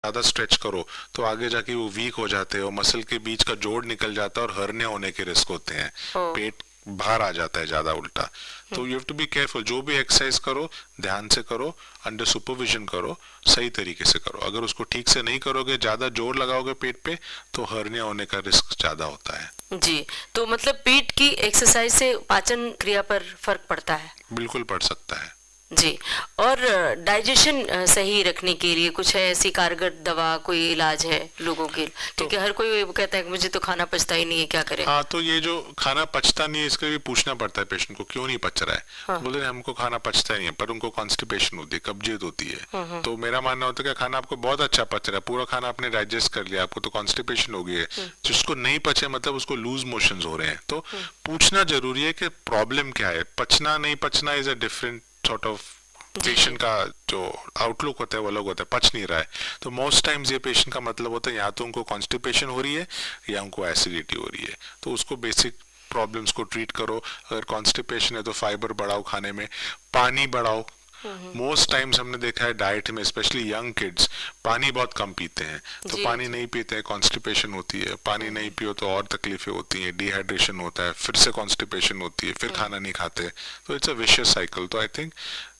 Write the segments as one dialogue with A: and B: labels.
A: ज्यादा स्ट्रेच करो तो आगे जाके वो वीक हो जाते हैं और मसल के बीच का जोड़ निकल जाता है और हर्निया होने के रिस्क होते हैं,
B: ओ।
A: पेट बाहर आ जाता है ज्यादा उल्टा। तो you have to be careful, जो भी एक्सरसाइज करो ध्यान से करो, अंडर सुपरविजन करो, सही तरीके से करो। अगर उसको ठीक से नहीं करोगे, ज्यादा जोर लगाओगे पेट पे, तो हर्निया होने का रिस्क ज्यादा होता है।
B: जी, तो मतलब पेट की एक्सरसाइज से पाचन क्रिया पर फर्क पड़ता है?
A: बिल्कुल पड़ सकता है।
B: जी। और डाइजेशन सही रखने के लिए कुछ है ऐसी कारगर दवा, कोई इलाज है लोगों के?
A: तो
B: क्योंकि हर कोई वो कहता है कि मुझे तो खाना पचता ही नहीं है, क्या करें?
A: हाँ, तो ये जो खाना पचता नहीं है इसका भी पूछना पड़ता है पेशेंट को, क्यों नहीं पच रहा है।
B: हाँ।
A: तो बोलते हैं हमको खाना पचता नहीं है, पर उनको कॉन्स्टिपेशन होती है, कब्जियत होती है। तो मेरा मानना होता है कि खाना आपको बहुत अच्छा पच रहा है, पूरा खाना आपने डाइजेस्ट कर लिया, आपको तो कॉन्स्टिपेशन हो गई है। जिसको नहीं पचे मतलब उसको लूज मोशंस हो रहे हैं। तो पूछना जरूरी है कि प्रॉब्लम क्या है। पचना नहीं पचना is a different sort of, patient का जो आउटलुक होता है वो अलग होता है, पच नहीं रहा है। तो मोस्ट टाइम्स ये पेशेंट का मतलब होता है या तो उनको कॉन्स्टिपेशन हो रही है या उनको एसिडिटी हो रही है। तो उसको बेसिक प्रॉब्लम्स को ट्रीट करो। अगर कॉन्स्टिपेशन है तो फाइबर बढ़ाओ खाने में, पानी बढ़ाओ। मोस्ट टाइम्स हमने देखा है डाइट में, स्पेशली यंग किड्स पानी बहुत कम पीते हैं। तो
B: जी
A: पानी
B: जी।
A: नहीं पीते हैं, कॉन्स्टिपेशन होती है। पानी नहीं पियो तो और तकलीफें होती हैं, डिहाइड्रेशन होता है, फिर से कॉन्स्टिपेशन होती है, फिर खाना नहीं खाते। तो इट्स अ विशियस साइकिल। तो I think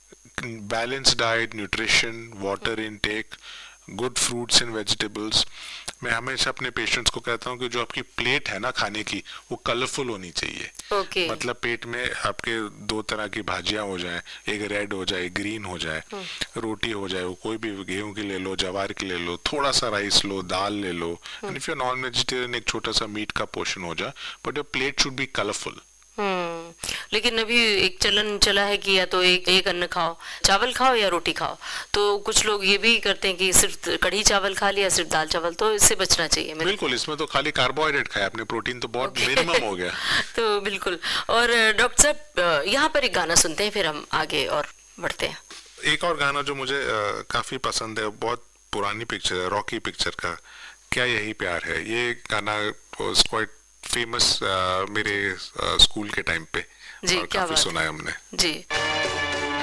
A: balance diet, nutrition, water intake, good fruits and vegetables. मैं हमेशा अपने पेशेंट्स को कहता हूँ कि जो आपकी प्लेट है ना खाने की, वो कलरफुल होनी चाहिए।
B: ओके।
A: मतलब पेट में आपके दो तरह की भाजियां हो जाएं, एक रेड हो जाए, ग्रीन हो जाए, रोटी हो जाए, वो कोई भी गेहूं की ले लो, जवार की ले लो, थोड़ा सा राइस लो, दाल ले लो, and if you non vegetarian एक छोटा सा मीट का पोर्शन हो जाए, but your plate should be colourful.
B: हम्म। लेकिन अभी एक चलन चला है कि या तो एक एक अन्न खाओ, चावल खाओ या रोटी खाओ। तो कुछ लोग ये भी करते हैं कि सिर्फ कढ़ी चावल खा लिया, सिर्फ दाल चावल, तो इससे बचना चाहिए मेरे
A: बिल्कुल, इसमें तो खाली कार्बोहाइड्रेट खाया आपने, प्रोटीन तो बहुत
B: ओके।
A: मिनिमम हो गया।
B: तो बिल्कुल। और डॉक्टर साहब, यहाँ पर एक गाना सुनते हैं, फिर हम आगे और बढ़ते हैं।
A: एक और गाना जो मुझे काफी पसंद है, बहुत पुरानी पिक्चर है, रॉकी पिक्चर का, क्या यही प्यार है। ये गाना वाज क्वाइट फेमस मेरे स्कूल के टाइम पे,
B: जी,
A: और
B: क्या
A: काफी
B: बात
A: सुना
B: है।
A: है हमने।
B: जी।